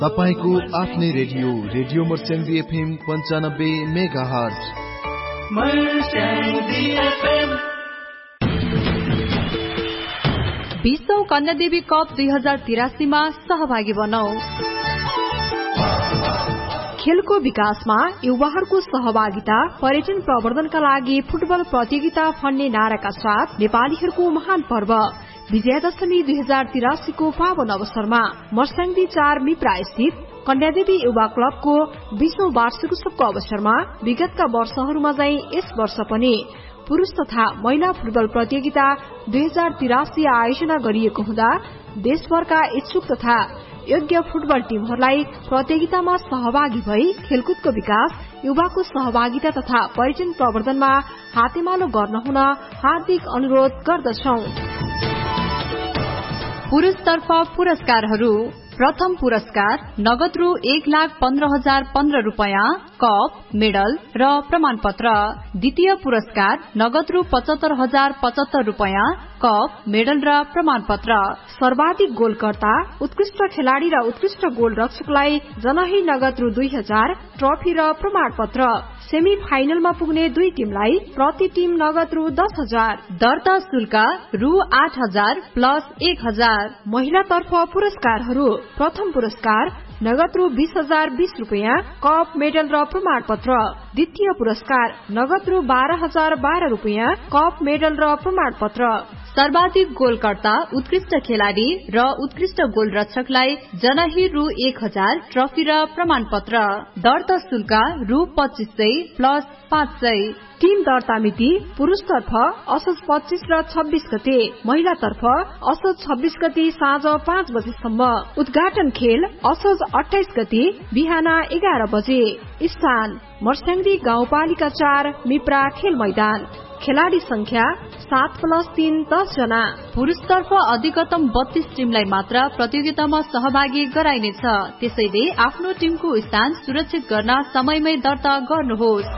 तपाईको आफ्नै radio Marsyangdi FM 95 megahertz. विश्व कन्यादेवी कप 2083 मा सहभागी बनौ। खेलको विकासमा युवाहरूको सहभागिता, पर्यटन प्रवर्धनका लागि फुटबल प्रतियोगिता फन्ने नाराका साथ नेपालीहरूको महान पर्व विजयादशमी 2083 को पावन अवसरमा मर्स्याङ्दी 4 मिप्रा स्थित कन्यादेवी युवा क्लबको 20औं वार्षिकोत्सवको अवसरमा विगतका वर्षहरूमा झैं यस वर्ष पनि पुरूष तथा महिला फुटबल प्रतियोगिता 2083 आयोजना गरिएको हुँदा देशभरका इच्छुक तथा योग्य फुटबल टिमहरूलाई प्रतियोगितामा सहभागी भई खेलकुदको विकास, युवाको सहभागिता तथा पर्यटन प्रवर्धनमा हातेमालो गर्न हुन हार्दिक अनुरोध गर्दछौं। पुरुषतर्फ पुरस्कारहरू: प्रथम पुरस्कार नगद रु 1,15,015 रूपैयाँ, कप, मेडल र प्रमाणपत्र। द्वितीय पुरस्कार नगद रु 75,075 रूपैयाँ, कप, मेडल र प्रमाणपत्र। सर्वाधिक गोलकर्ता, उत्कृष्ट खेलाड़ी र उत्कृष्ट गोल रक्षकलाई जनही नगद रु 2,000, ट्रफी र प्रमाणपत्र। सेमी फाइनलमा पुग्ने 2 टिमलाई प्रति टिम नगद रु 10,000। दर्ता शुल्क रु 8,000 प्लस 1,000। महिलातर्फ पुरस्कारहरू: प्रथम पुरस्कार नगद रु 20,020 रूपैयाँ, कप, मेडल र प्रमाणपत्र। द्वितीय पुरस्कार नगद रु 12,012 रूपैयाँ, कप, मेडल र प्रमाणपत्र। सर्वाधिक गोलकर्ता, उत्कृष्ट खेलाड़ी र उत्कृष्ट गोल रक्षकलाई जनही रु 1,000, ट्रफी र प्रमाणपत्र। दर्ता शुल्क रु 2,500 प्लस 500। टिम दर्ता मिति: पुरूषतर्फ असोज 25 र 26 गते, महिलातर्फ असोज 26 गते साँझ 5 बजेसम्म। उद्घाटन खेल असोज 28 गते बिहान 11 बजे। स्थान मर्स्याङ्दी गाउँपालिका 4 मिप्रा खेल मैदान। खेलाड़ी संख्या 7+3 10 जना। पुरूषतर्फ अधिकतम 32 टिमलाई मात्र प्रतियोगितामा सहभागी गराइनेछ, त्यसैले आफ्नो टिमको स्थान सुरक्षित गर्न समयमै दर्ता गर्नुहोस्।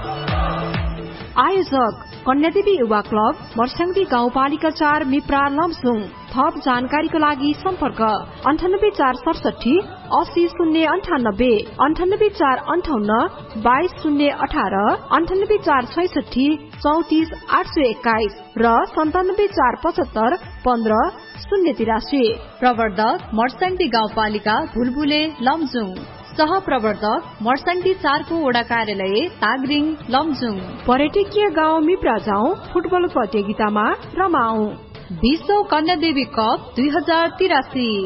आयोजक कन्यादेवी युवा क्लब, मर्स्याङ्दी गाउँपालिका 4 मिप्रा लमजुङ। थप जानकारीको लागि सम्पर्क 98,467 80,098, 98,458 22,018, 98,466 34,821 र 97,475 15,083। प्रवर्धक मर्स्याङ्दी गाउँपालिका भुलबुले लमजुङ। सह प्रवर्धक मर्स्याङ्दी 4 को वडा कार्यालय तागरिङ लमजुङ। पर्यटकीय गाउँ मिप्रा जाउँ, फुटबल प्रतियोगितामा रमाऊ। विश्व कन्यादेवी कप 2083।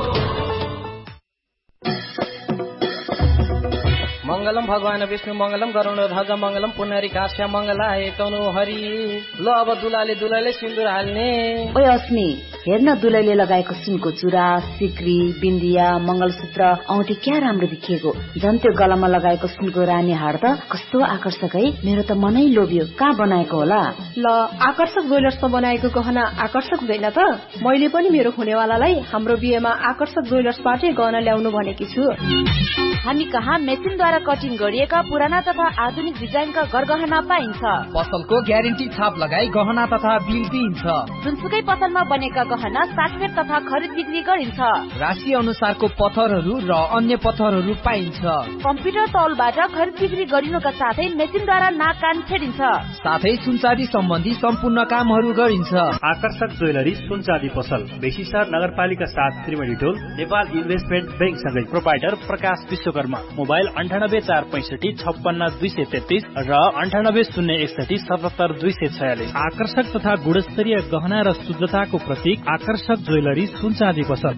मंगलम भगवान विष्णु मंगलम गरुण ध्वज मंगलम पुनरी काश्य मंगलाय तनु हरि। ल अब दुलाले सिन्दुर हाल्ने। ओए अस्मी, हेर्न दुलैले लगाएको सुनको चुरा, सिक्री, बिन्दिया, मंगलसूत्र, औँठी क्या राम्रो देखिएको। झन् त्यो गलामा लगाएको सुनको रानी हार त कस्तो आकर्षक है। मेरो त मनै लोभियो। कहाँ बनाएको होला? ल, आकर्षक ज्वेलर्समा बनाएको गहना आकर्षक हुँदैन त? मैले पनि मेरो हुनेवालालाई हाम्रो बिहेमा आकर्षक ज्वेलर्सबाटै गहना ल्याउनु भनेकी छु। हामी कहाँ मेसिनद्वारा कटिङ गरिएका पुराना तथा आधुनिक डिजाइनका गरगहना पाइन्छ। पसलको ग्यारेन्टी छाप लगाई गहना तथा बिल दिइन्छ। जुनसुकै पसलमा बनेका गहना साटफेर तथा खरिद बिक्री गरिन्छ। राशि अनुसारको पत्थरहरू र अन्य पत्थरहरू पाइन्छ। कम्प्युटर तौलबाट खरिद बिक्री गरिनुका साथै मेसिनद्वारा नाक कान छेडिन्छ। साथै सुनचाँदी सम्बन्धी सम्पूर्ण कामहरू गरिन्छ। आकर्षक ज्वेलरी सुनचाँदी पसल, बेसीसार नगरपालिका 7 त्रिवेणी टोल, नेपाल इन्भेस्टमेन्ट बैंक सँगै। प्रोपाइटर प्रकाश विश्वकर्मा। मोबाइल 98,465 56,233 र 98,061 77,246। आकर्षक तथा गुणस्तरीय गहना र शुद्धताको प्रतीक आकर्षक ज्वेलरी सुनचाँदी पसल।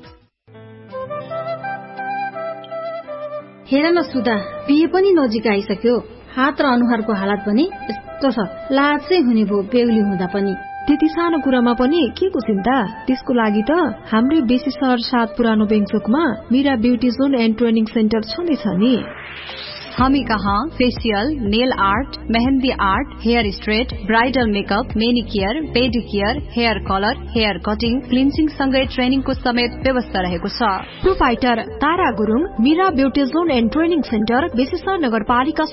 हेर न सुधा, बिहे पनि नजिक आइसक्यो। हात र अनुहारको हालत पनि यस्तो छ, लाज चाहिँ हुने भो बेहुली हुँदा पनि। त्यति सानो कुरामा पनि के को चिन्ता? त्यसको लागि त हाम्रै बेसी सहर 7 पुरानो बेङचोकमा Meera beauty John and training centre छँदैछ नि। हामी कहाँ facial, nail art, mehndi art, hair straight, bridal makeup, मेनिकियर, पेडिकियर, hair colour, hair cutting, cleansing सँगै ट्रेनिङको समेत व्यवस्था रहेको छ। Proprietor Tara Gurung, Meera beauty John and training centre, बेसीसर नगरपालिका